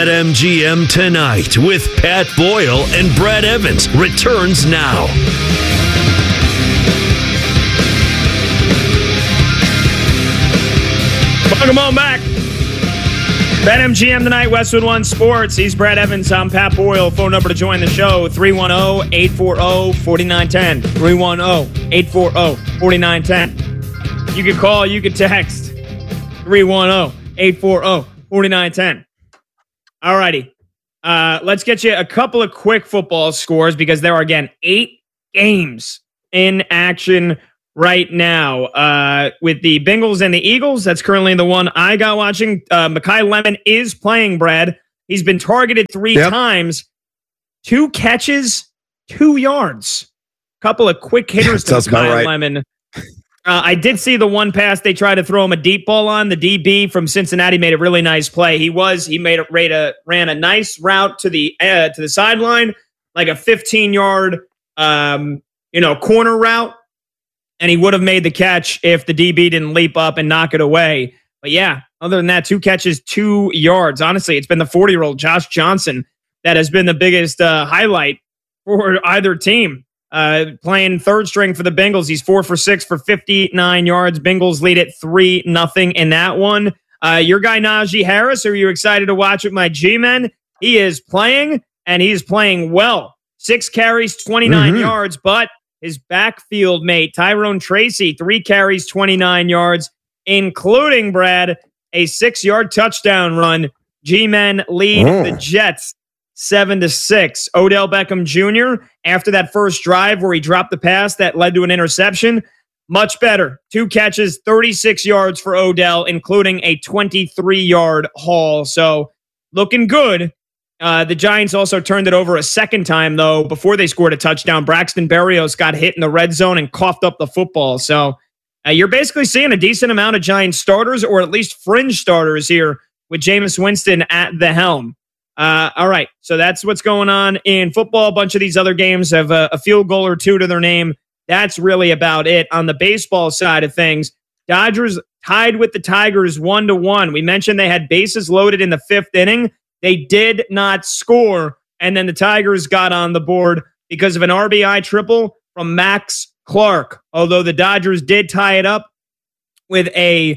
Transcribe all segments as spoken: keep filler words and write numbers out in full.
BetMGM Tonight with Pat Boyle and Brad Evans returns now. Welcome on back. BetMGM Tonight, Westwood One Sports. He's Brad Evans. I'm Pat Boyle. Phone number to join the show, three one zero, eight four zero, four nine one zero. three one zero, eight four zero, four nine one zero. You can call, you can text. three one zero, eight four zero, four nine one zero. All righty. Uh, let's get you a couple of quick football scores because there are, again, eight games in action right now uh, with the Bengals and the Eagles. That's currently the one I got watching. Uh, Mekhi Lemon is playing, Brad. He's been targeted three yep. times. Two catches, two yards. Couple of quick hitters to Mekhi right. Lemon. Uh, I did see the one pass they tried to throw him a deep ball on. The D B from Cincinnati made a really nice play. He was he made a, ran a ran a nice route to the uh, to the sideline, like a fifteen-yard um, you know corner route. And he would have made the catch if the D B didn't leap up and knock it away. But yeah, other than that, two catches, two yards. Honestly, it's been the forty-year-old Josh Johnson that has been the biggest uh, highlight for either team. Uh, playing third string for the Bengals. He's four for six for fifty-nine yards. Bengals lead it three nothing in that one. Uh, your guy, Najee Harris, are you excited to watch with my G-Men? He is playing, and he's playing well. Six carries, twenty-nine mm-hmm. yards, but his backfield mate, Tyrone Tracy, three carries, twenty-nine yards, including, Brad, a six-yard touchdown run. G-Men lead oh. the Jets seven to six. Odell Beckham Junior, after that first drive where he dropped the pass that led to an interception, much better. Two catches, thirty-six yards for Odell, including a twenty-three-yard haul. So looking good. Uh, the Giants also turned it over a second time, though, before they scored a touchdown. Braxton Berrios got hit in the red zone and coughed up the football. So uh, you're basically seeing a decent amount of Giants starters, or at least fringe starters here with Jameis Winston at the helm. Uh, all right, so that's what's going on in football. A bunch of these other games have a, a field goal or two to their name. That's really about it. On the baseball side of things, Dodgers tied with the Tigers one to one. We mentioned they had bases loaded in the fifth inning. They did not score, and then the Tigers got on the board because of an R B I triple from Max Clark, although the Dodgers did tie it up with a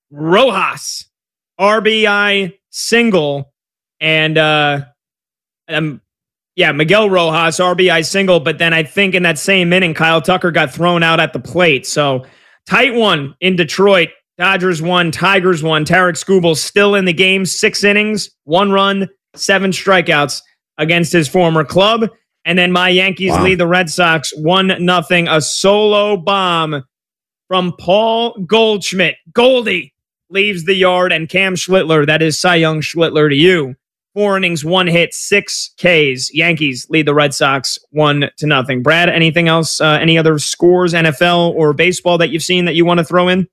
Rojas R B I single, and uh, um, yeah, Miguel Rojas R B I single, but then I think in that same inning, Kyle Tucker got thrown out at the plate. So tight one in Detroit. Dodgers won, Tigers won. Tarek Skubal still in the game, six innings, one run, seven strikeouts against his former club. And then my Yankees wow. lead the Red Sox one nothing. A solo bomb from Paul Goldschmidt. Goldie leaves the yard, and Cam Schlittler, that is Cy Young Schlittler to you. Four innings, one hit, six Ks. Yankees lead the Red Sox one to nothing. Brad, anything else? Uh, any other scores, N F L or baseball that you've seen that you want to throw in?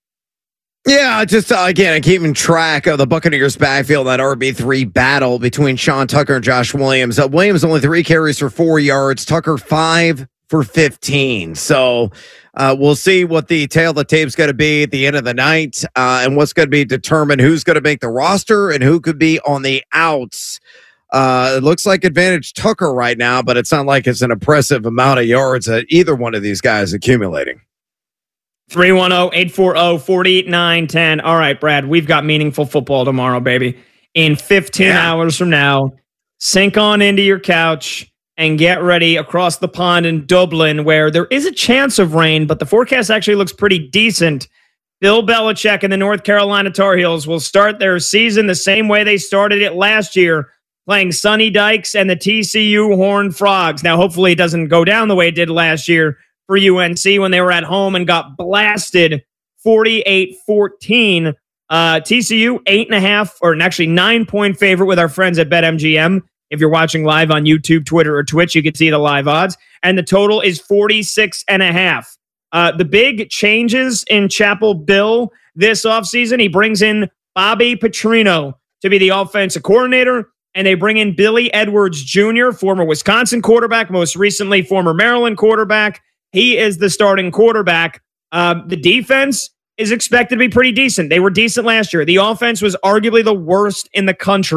Yeah, just uh, again, keeping track of the Buccaneers backfield, that R B three battle between Sean Tucker and Josh Williams. Uh, Williams only three carries for four yards. Tucker five for fifteen. So uh, we'll see what the tail of the tape's going to be at the end of the night, uh, and what's going to be determined who's going to make the roster and who could be on the outs. Uh, it looks like advantage Tucker right now, but it's not like it's an impressive amount of yards that either one of these guys accumulating. three one zero, eight four zero, four nine one zero. All right, Brad, we've got meaningful football tomorrow, baby. In fifteen yeah. hours from now, sink on into your couch and get ready across the pond in Dublin, where there is a chance of rain, but the forecast actually looks pretty decent. Bill Belichick and the North Carolina Tar Heels will start their season the same way they started it last year, playing Sonny Dykes and the T C U Horned Frogs. Now, hopefully it doesn't go down the way it did last year for U N C when they were at home and got blasted forty-eight fourteen. Uh, T C U, eight and a half, or actually nine-point favorite with our friends at BetMGM. If you're watching live on YouTube, Twitter, or Twitch, you can see the live odds. And the total is forty-six and a half. Uh, the big changes in Chapel Bill this offseason, he brings in Bobby Petrino to be the offensive coordinator, and they bring in Billy Edwards Junior, former Wisconsin quarterback, most recently former Maryland quarterback. He is the starting quarterback. Uh, the defense is expected to be pretty decent. They were decent last year. The offense was arguably the worst in the country.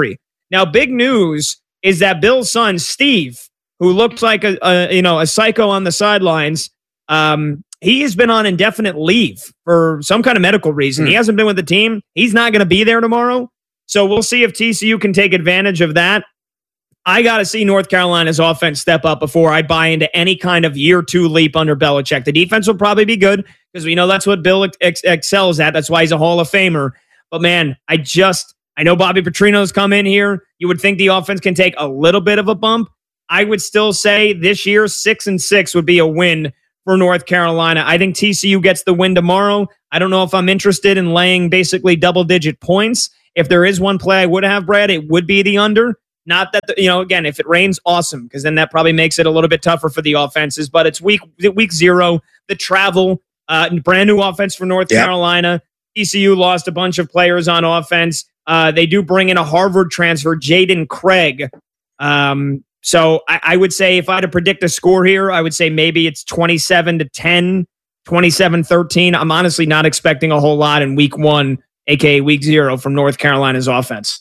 Now, big news is that Bill's son, Steve, who looks like a, a you know a psycho on the sidelines, um, he has been on indefinite leave for some kind of medical reason. Hmm. He hasn't been with the team. He's not going to be there tomorrow. So we'll see if T C U can take advantage of that. I got to see North Carolina's offense step up before I buy into any kind of year two leap under Belichick. The defense will probably be good because we know that's what Bill ex- excels at. That's why he's a Hall of Famer. But man, I just, I know Bobby Petrino's come in here. You would think the offense can take a little bit of a bump. I would still say this year, six and six would be a win for North Carolina. I think T C U gets the win tomorrow. I don't know if I'm interested in laying basically double digit points. If there is one play I would have, Brad, it would be the under. Not that, the, you know, again, if it rains, awesome, because then that probably makes it a little bit tougher for the offenses. But it's week week zero, the travel, uh, brand new offense for North yep. Carolina. T C U lost a bunch of players on offense. Uh, they do bring in a Harvard transfer, Jaden Craig. Um, so I, I would say if I had to predict a score here, I would say maybe it's twenty-seven to ten, twenty-seven thirteen. I'm honestly not expecting a whole lot in week one, aka week zero, from North Carolina's offense.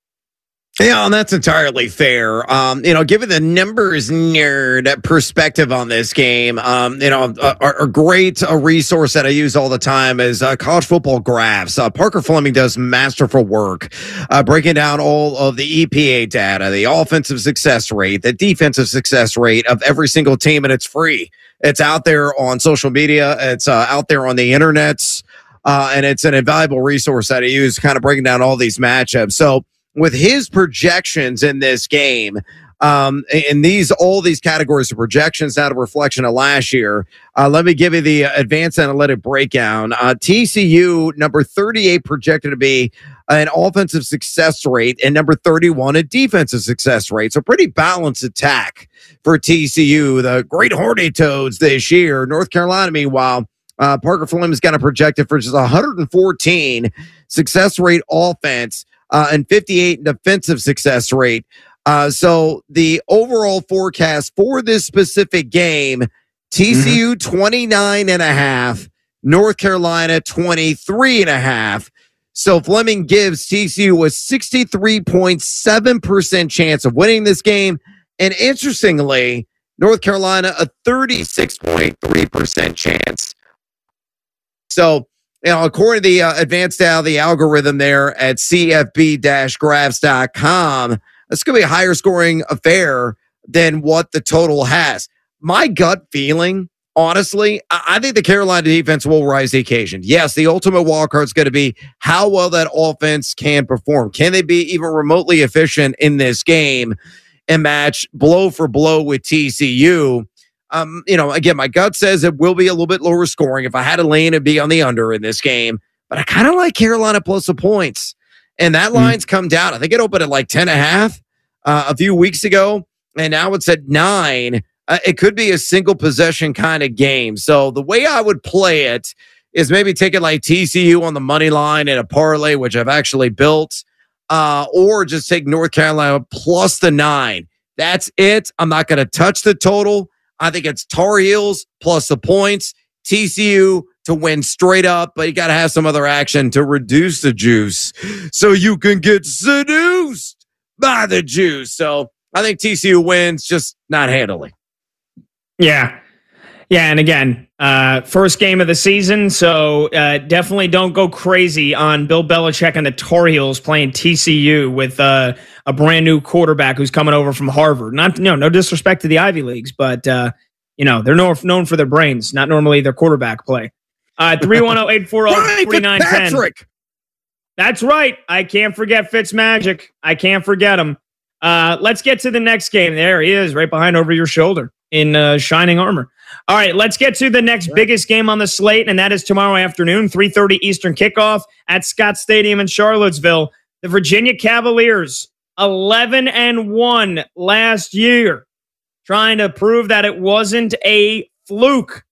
Yeah, and that's entirely fair. Um, you know, given the numbers nerd perspective on this game, um, you know, a, a great a resource that I use all the time is uh, college football graphs. Uh, Parker Fleming does masterful work uh, breaking down all of the E P A data, the offensive success rate, the defensive success rate of every single team, and it's free. It's out there on social media. It's uh, out there on the internets, uh, and it's an invaluable resource that I use kind of breaking down all these matchups. So, with his projections in this game, um, and these all these categories of projections, not a reflection of last year. Uh, let me give you the advanced analytic breakdown. Uh, T C U, number thirty-eight, projected to be an offensive success rate, and number thirty-one, a defensive success rate. So pretty balanced attack for T C U. The Great Horny Toads this year. North Carolina, meanwhile, uh, Parker Fleming's got a projected for just one hundred fourteen success rate offense. Uh, and fifty-eight defensive success rate. Uh, so the overall forecast for this specific game, T C U mm-hmm. twenty-nine and a half, North Carolina twenty-three and a half. So Fleming gives T C U a sixty-three point seven percent chance of winning this game. And interestingly, North Carolina a thirty-six point three percent chance. So, you know, according to the uh, advanced style, the algorithm there at C F B graphs dot com, it's going to be a higher scoring affair than what the total has. My gut feeling, honestly, I, I think the Carolina defense will rise to the occasion. Yes, the ultimate wild card is going to be how well that offense can perform. Can they be even remotely efficient in this game and match blow for blow with T C U? Um, you know, again, my gut says it will be a little bit lower scoring. If I had to lean, it'd be on the under in this game. But I kind of like Carolina plus the points. And that line's mm. come down. I think it opened at like ten and a half uh, a few weeks ago. And now it's at nine. Uh, it could be a single possession kind of game. So the way I would play it is maybe take it like T C U on the money line in a parlay, which I've actually built, uh, or just take North Carolina plus the nine. That's it. I'm not going to touch the total. I think it's Tar Heels plus the points, T C U to win straight up, but you got to have some other action to reduce the juice so you can get seduced by the juice. So I think T C U wins, just not handily. Yeah. Yeah, and again, uh, first game of the season, so uh, definitely don't go crazy on Bill Belichick and the Tar Heels playing T C U with uh, a brand new quarterback who's coming over from Harvard. Not, you know, no disrespect to the Ivy Leagues, but uh, you know they're no, known for their brains, not normally their quarterback play. Uh, three one zero, eight four zero, three nine one zero. That's right. I can't forget Fitzmagic. I can't forget him. Uh, let's get to the next game. There he is, right behind over your shoulder in uh, shining armor. All right, let's get to the next biggest game on the slate, and that is tomorrow afternoon, three thirty Eastern kickoff at Scott Stadium in Charlottesville. The Virginia Cavaliers, eleven and one last year, trying to prove that it wasn't a fluke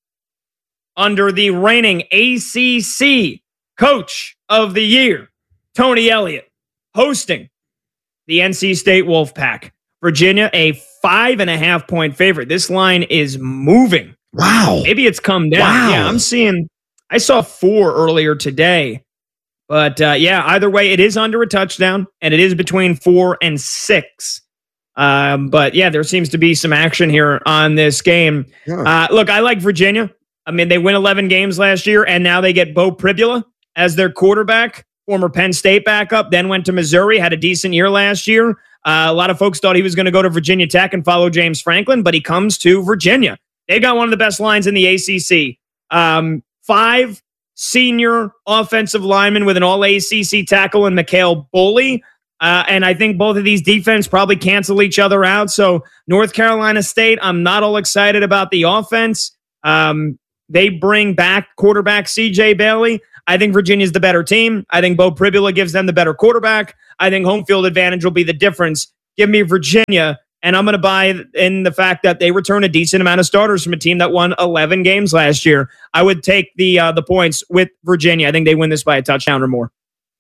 under the reigning A C C Coach of the Year, Tony Elliott, hosting the N C State Wolfpack. Virginia, a five and a half point favorite. This line is moving. Wow. Maybe it's come down. Wow. Yeah, I'm seeing, I saw four earlier today, But uh, yeah, either way, it is under a touchdown, and it is between four and six. Um, but yeah, there seems to be some action here on this game. Yeah. Uh, look, I like Virginia. I mean, they win eleven games last year, and now they get Bo Pribula as their quarterback, former Penn State backup, then went to Missouri, had a decent year last year. Uh, a lot of folks thought he was going to go to Virginia Tech and follow James Franklin, but he comes to Virginia. They've got one of the best lines in the A C C. Um, five senior offensive linemen with an all-A C C tackle in Mikhail Boley. Uh, and I think both of these defense probably cancel each other out. So North Carolina State, I'm not all excited about the offense. Um, they bring back quarterback C J Bailey. I think Virginia's the better team. I think Bo Pribula gives them the better quarterback. I think home field advantage will be the difference. Give me Virginia. And I'm going to buy in the fact that they return a decent amount of starters from a team that won eleven games last year. I would take the uh, the points with Virginia. I think they win this by a touchdown or more.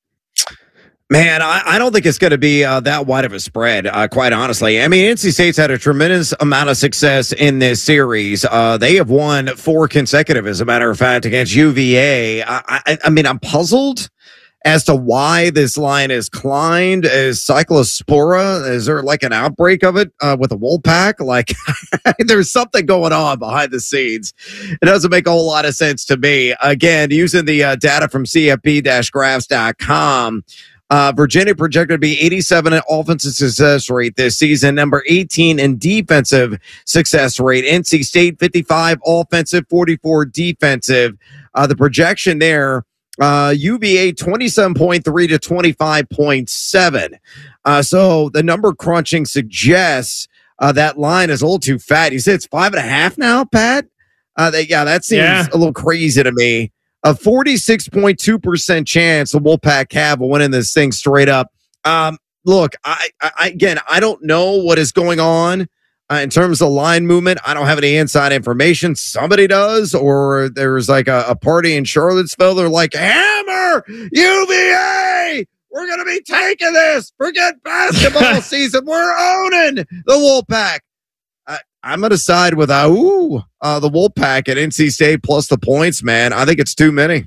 Man, I, I don't think it's going to be uh, that wide of a spread, uh, quite honestly. I mean, N C State's had a tremendous amount of success in this series. Uh, they have won four consecutive, as a matter of fact, against U V A. I, I, I mean, I'm puzzled as to why this line is climbed. Is cyclospora? Is there like an outbreak of it uh, with a Wolfpack? Like there's something going on behind the scenes. It doesn't make a whole lot of sense to me. Again, using the uh, data from C F P graphs dot com, uh, Virginia projected to be eighty-seven in offensive success rate this season, number eighteen in defensive success rate. N C State fifty-five offensive, forty-four defensive. Uh, the projection there, Uh, U V A twenty-seven point three to twenty-five point seven. Uh, so the number crunching suggests uh, that line is a little too fat. You said it's five and a half now, Pat? Uh, they, yeah, that seems yeah. a little crazy to me. A forty-six point two percent chance the Wolfpack Cav will win in this thing straight up. Um, look, I, I again, I don't know what is going on Uh, in terms of line movement. I don't have any inside information. Somebody does, or there's like a, a party in Charlottesville. They're like, hammer U V A. We're going to be taking this. Forget basketball season. We're owning the Wolfpack. I, I'm going to side with uh, ooh, uh, the Wolfpack at N C State plus the points, man. I think it's too many.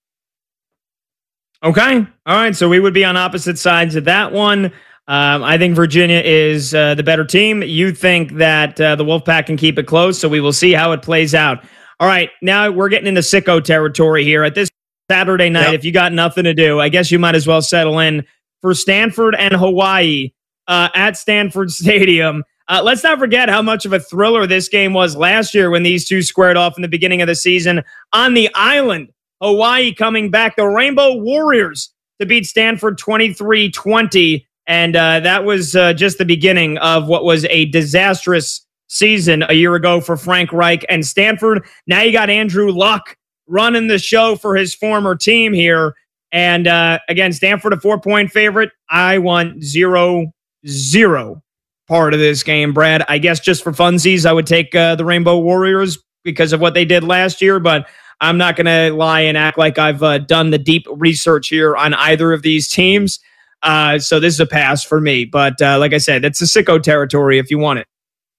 Okay. All right. So we would be on opposite sides of that one. Um, I think Virginia is uh, the better team. You think that uh, the Wolfpack can keep it close, so we will see how it plays out. All right, now we're getting into sicko territory here. At this Saturday night, yep. If you got nothing to do, I guess you might as well settle in for Stanford and Hawaii uh, at Stanford Stadium. Uh, let's not forget how much of a thriller this game was last year when these two squared off in the beginning of the season on the island. Hawaii coming back, the Rainbow Warriors to beat Stanford twenty-three twenty. And uh, that was uh, just the beginning of what was a disastrous season a year ago for Frank Reich and Stanford. Now you got Andrew Luck running the show for his former team here. And uh, again, Stanford a four-point favorite. I want zero, zero part of this game, Brad. I guess just for funsies, I would take uh, the Rainbow Warriors because of what they did last year. But I'm not going to lie and act like I've uh, done the deep research here on either of these teams. Uh, so this is a pass for me. But uh, like I said, it's a sicko territory if you want it.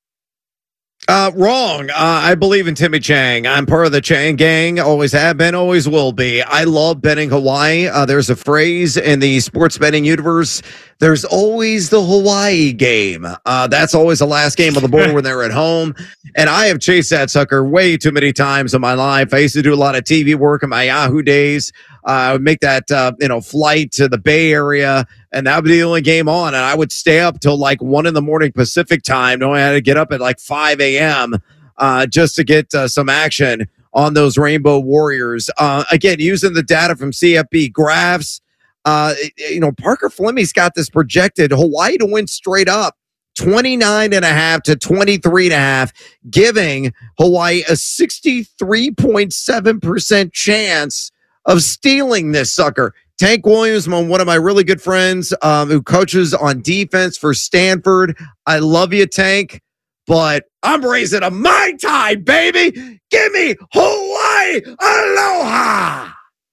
Uh, wrong. Uh, I believe in Timmy Chang. I'm part of the Chang gang. Always have been, always will be. I love betting Hawaii. Uh, there's a phrase in the sports betting universe. There's always the Hawaii game. Uh, that's always the last game of the board when they're at home. And I have chased that sucker way too many times in my life. I used to do a lot of T V work in my Yahoo days. Uh, I would make that, uh, you know, flight to the Bay Area, and that would be the only game on. And I would stay up till like one in the morning Pacific time, knowing I had to get up at like five a.m. Uh, just to get uh, some action on those Rainbow Warriors. Uh, again, using the data from C F P graphs, uh, you know, Parker Fleming's got this projected Hawaii to win straight up twenty-nine and a half to twenty-three and a half, giving Hawaii a sixty-three point seven percent chance of stealing this sucker. Tank Williams, one of my really good friends um, who coaches on defense for Stanford. I love you, Tank, but I'm raising a Mai Tai, baby. Give me Hawaii. Aloha.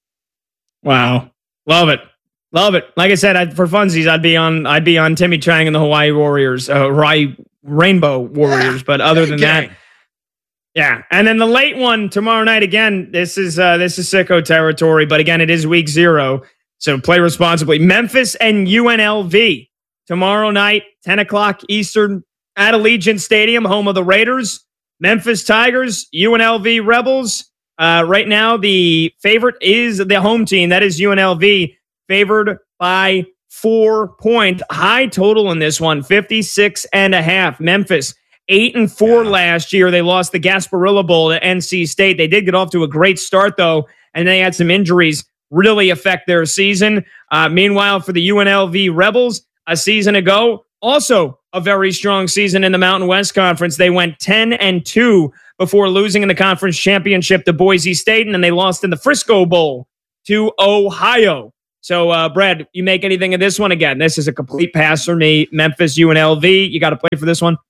Wow. Love it. Love it. Like I said, I, for funsies, I'd be on I'd be on Timmy Chang and the Hawaii Warriors, uh, Hawaii Rainbow Warriors. Yeah, but other than that, yeah. And then the late one tomorrow night, again, this is uh, this is sicko territory, but again, it is week zero. So play responsibly. Memphis and U N L V tomorrow night, ten o'clock Eastern at Allegiant Stadium, home of the Raiders. Memphis Tigers, U N L V Rebels. Uh, right now, the favorite is the home team. That is U N L V, favored by four point. High total in this one, fifty-six and a half. Memphis, eight and four last year. They lost the Gasparilla Bowl to N C State. They did get off to a great start, though, and they had some injuries really affect their season. Uh, meanwhile, for the U N L V Rebels, a season ago, also a very strong season in the Mountain West Conference. They went ten and two before losing in the conference championship to Boise State, and then they lost in the Frisco Bowl to Ohio. So, uh, Brad, you make anything of this one? Again, this is a complete pass for me. Memphis, U N L V. You got to play for this one?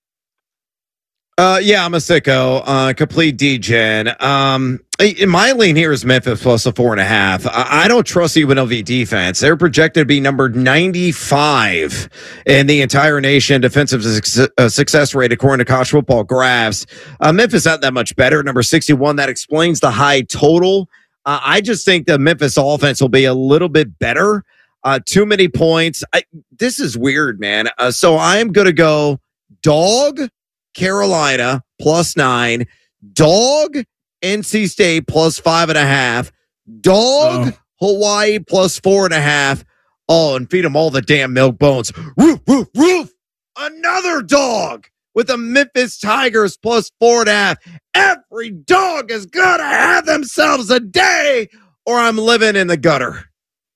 Uh, yeah, I'm a sicko. Uh, complete D-gen. Um, my lean here is Memphis plus a four and a half. I, I don't trust U N L V defense. They're projected to be number ninety-five in the entire nation defensive su- uh, success rate according to College Football Graphs. Uh, Memphis not that much better, number sixty-one. That explains the high total. Uh, I just think the Memphis offense will be a little bit better. Uh, too many points. I, this is weird, man. Uh, so I am going to go dog Carolina plus nine, dog N C State plus five and a half, dog oh. Hawaii plus four and a half. Oh, and feed them all the damn milk bones. Roof, roof, roof. Another dog with the Memphis Tigers plus four and a half. Every dog is going to have themselves a day, or I'm living in the gutter.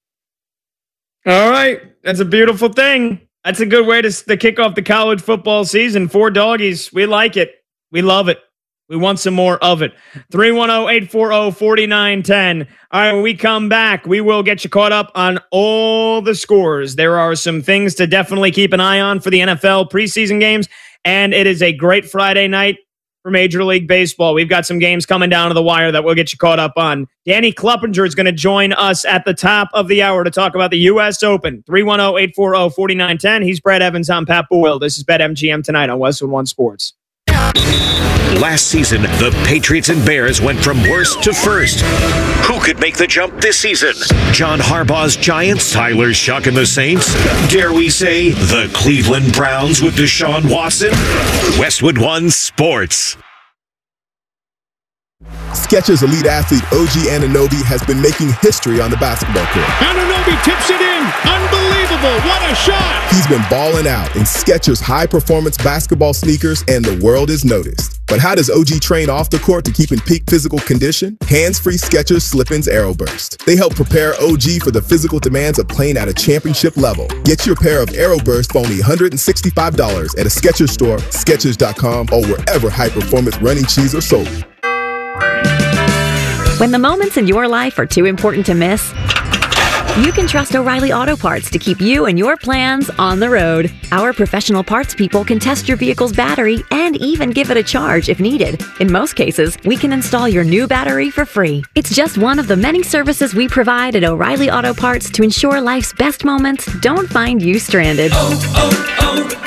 All right. That's a beautiful thing. That's a good way to, to kick off the college football season. Four doggies. We like it. We love it. We want some more of it. three one zero, eight four zero, four nine one zero. All right, when we come back, we will get you caught up on all the scores. There are some things to definitely keep an eye on for the N F L preseason games, and it is a great Friday night for Major League Baseball. We've got some games coming down to the wire that we'll get you caught up on. Danny Kluppinger is going to join us at the top of the hour to talk about the U S Open. three one zero, eight four zero, four nine one zero. He's Brad Evans. I'm Pat Boyle. This is BetMGM tonight on Westwood One Sports. Last season, the Patriots and Bears went from worst to first. Who could make the jump this season? John Harbaugh's Giants, Tyler Shuck and the Saints? Dare we say the Cleveland Browns with Deshaun Watson? Westwood One Sports. Skechers elite athlete O G Anunoby has been making history on the basketball court. Anunoby tips it in. Unbelievable. What a shot. He's been balling out in Skechers high-performance basketball sneakers, and the world is noticed. But how does O G train off the court to keep in peak physical condition? Hands-free Skechers Slip-ins Aeroburst. They help prepare O G for the physical demands of playing at a championship level. Get your pair of Aeroburst for only one hundred sixty-five dollars at a Skechers store, Skechers dot com, or wherever high-performance running shoes are sold. When the moments in your life are too important to miss, you can trust O'Reilly Auto Parts to keep you and your plans on the road. Our professional parts people can test your vehicle's battery and even give it a charge if needed. In most cases, we can install your new battery for free. It's just one of the many services we provide at O'Reilly Auto Parts to ensure life's best moments don't find you stranded. Oh,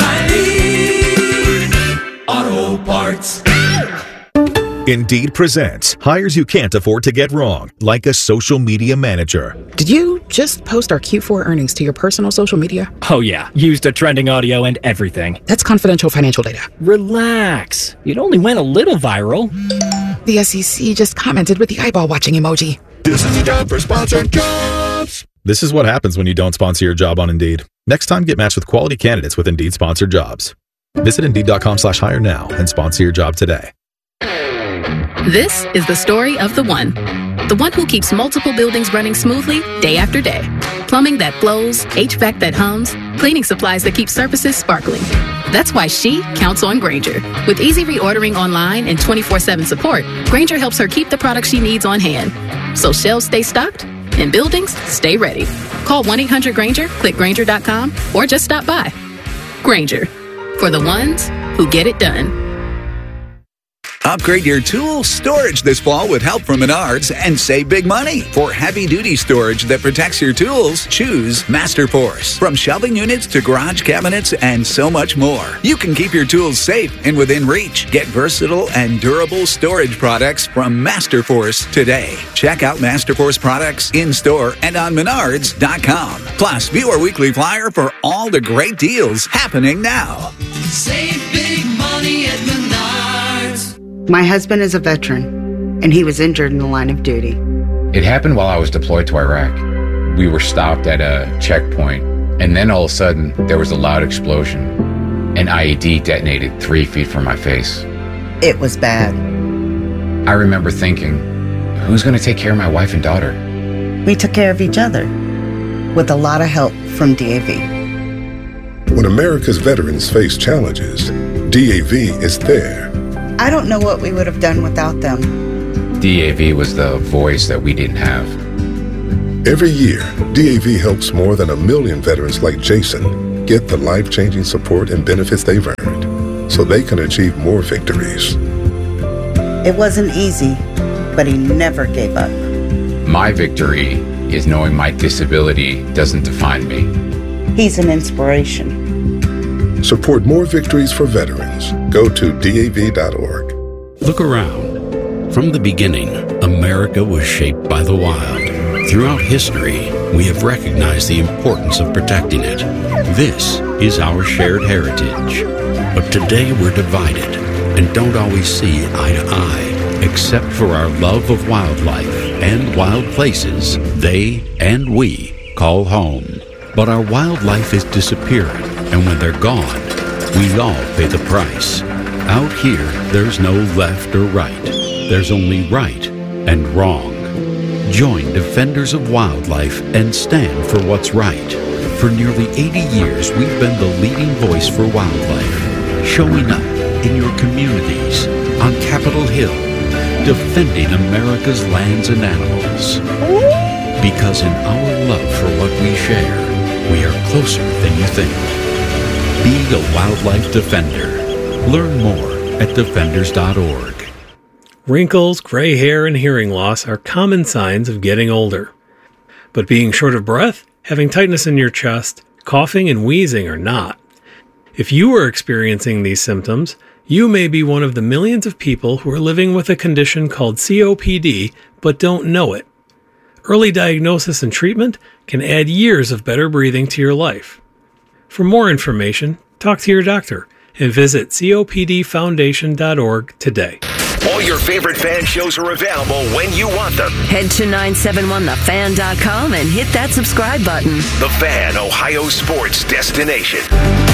oh, oh, O'Reilly Auto Parts. Indeed presents hires you can't afford to get wrong, like a social media manager. Did you just post our Q four earnings to your personal social media? Oh yeah, used a trending audio and everything. That's confidential financial data. Relax. It only went a little viral. The S E C just commented with the eyeball watching emoji. This is the job for sponsored jobs. This is what happens when you don't sponsor your job on Indeed. Next time, get matched with quality candidates with Indeed sponsored jobs. Visit Indeed.com slash hire now and sponsor your job today. This is the story of the one. The one who keeps multiple buildings running smoothly day after day. Plumbing that flows, H V A C that hums, cleaning supplies that keep surfaces sparkling. That's why she counts on Grainger. With easy reordering online and twenty-four seven support, Grainger helps her keep the products she needs on hand. So shelves stay stocked and buildings stay ready. Call one eight hundred Grainger, click Grainger dot com, or just stop by. Grainger, for the ones who get it done. Upgrade your tool storage this fall with help from Menards and save big money. For heavy-duty storage that protects your tools, choose Masterforce. From shelving units to garage cabinets and so much more, you can keep your tools safe and within reach. Get versatile and durable storage products from Masterforce today. Check out Masterforce products in-store and on menards dot com. Plus, view our weekly flyer for all the great deals happening now. Save big money at Menards. My husband is a veteran, and he was injured in the line of duty. It happened while I was deployed to Iraq. We were stopped at a checkpoint, and then all of a sudden, there was a loud explosion. An I E D detonated three feet from my face. It was bad. I remember thinking, who's going to take care of my wife and daughter? We took care of each other, with a lot of help from D A V. When America's veterans face challenges, D A V is there. I don't know what we would have done without them. D A V was the voice that we didn't have. Every year, D A V helps more than a million veterans like Jason get the life-changing support and benefits they've earned so they can achieve more victories. It wasn't easy, but he never gave up. My victory is knowing my disability doesn't define me. He's an inspiration. Support more victories for veterans. Go to D A V dot org. Look around. From the beginning, America was shaped by the wild. Throughout history, we have recognized the importance of protecting it. This is our shared heritage. But today we're divided and don't always see eye to eye, except for our love of wildlife and wild places they and we call home. But our wildlife is disappearing, and when they're gone, we all pay the price. Out here, there's no left or right. There's only right and wrong. Join Defenders of Wildlife and stand for what's right. For nearly eighty years, we've been the leading voice for wildlife, showing up in your communities, on Capitol Hill, defending America's lands and animals. Because in our love for what we share, we are closer than you think. Be a wildlife defender. Learn more at defenders dot org. Wrinkles, gray hair, and hearing loss are common signs of getting older. But being short of breath, having tightness in your chest, coughing, and wheezing are not. If you are experiencing these symptoms, you may be one of the millions of people who are living with a condition called C O P D but don't know it. Early diagnosis and treatment can add years of better breathing to your life. For more information, talk to your doctor and visit copd foundation dot org today. All your favorite fan shows are available when you want them. Head to nine seven one the fan dot com and hit that subscribe button. The Fan, Ohio sports destination.